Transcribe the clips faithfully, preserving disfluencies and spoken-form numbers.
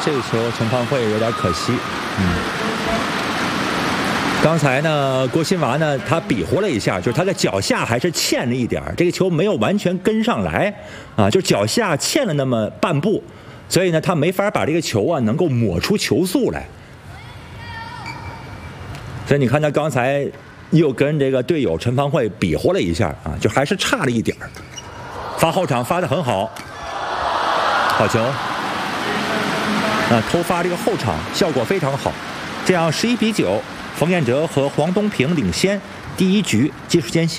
这个球陈胖慧有点可惜。嗯，刚才呢，郭新娃呢，他比划了一下，就是他的脚下还是欠了一点，这个球没有完全跟上来啊，就脚下欠了那么半步，所以呢，他没法把这个球啊能够抹出球速来。所以你看他刚才又跟这个队友陈胖慧比划了一下啊，就还是差了一点。发后场发得很好，好球。啊，偷发这个后场效果非常好，这样十一比九，冯彦哲和黄东平领先第一局技术间隙。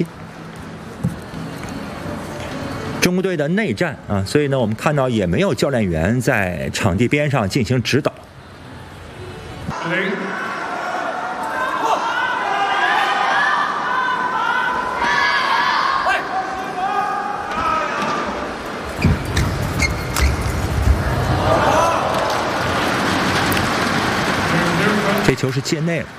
中国队的内战啊，所以呢，我们看到也没有教练员在场地边上进行指导。这球是界内了。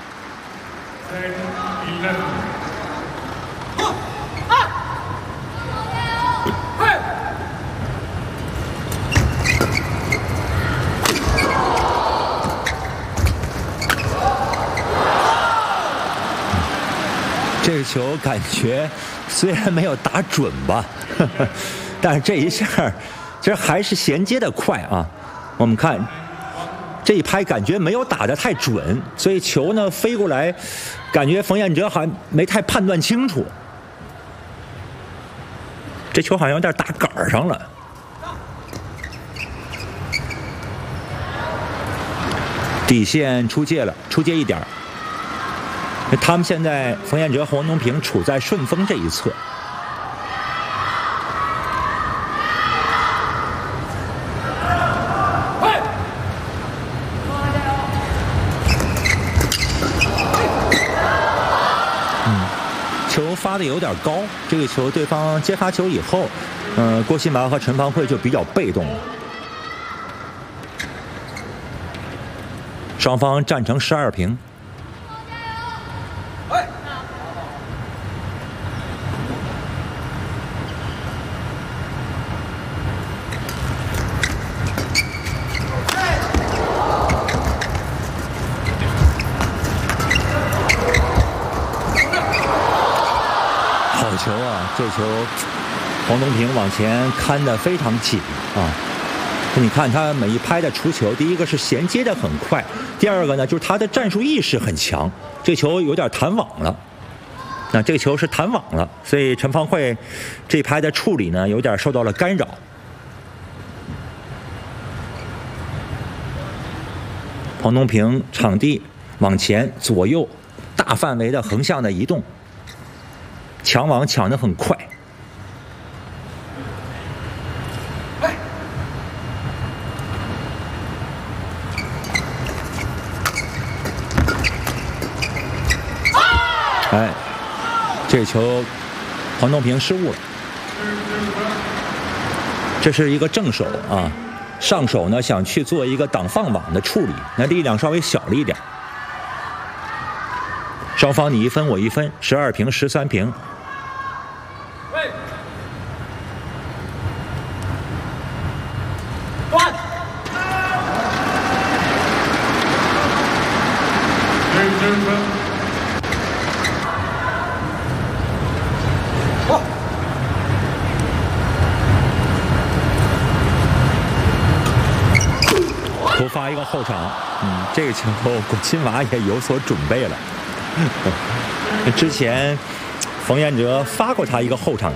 这个球感觉虽然没有打准吧，呵呵，但是这一下其实还是衔接的快啊。我们看。这一拍感觉没有打得太准，所以球呢飞过来，感觉冯彦哲还没太判断清楚。这球好像有点打杆上了。底线出界了，出界一点。他们现在冯彦哲、黄东平处在顺风这一侧。球发的有点高，这个球对方接发球以后，呃，郭新娃和陈胖慧就比较被动了。双方战成十二平。球啊，这球黄东平往前看得非常紧啊！你看他每一拍的出球，第一个是衔接的很快，第二个呢就是他的战术意识很强。这球有点弹网了，那这个球是弹网了，所以陈胖慧这一拍的处理呢有点受到了干扰。黄东平场地往前左右大范围的横向的移动。抢网抢得很快，哎，这球黄东平失误了，这是一个正手啊，上手呢想去做一个挡放网的处理，那力量稍微小了一点。双方你一分我一分，十二平十三平。头发一个后场，嗯，这个球郭新娃也有所准备了。之前冯彦哲发过他一个后场